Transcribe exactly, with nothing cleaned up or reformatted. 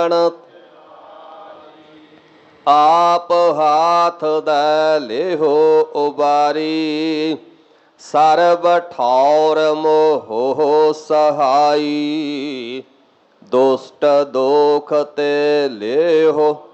ਨਾਰਾਇਣ आप हाथ दे लेहो उबारी सर्ब ठौर मोह सहाई दुष्ट दोख ते लेहो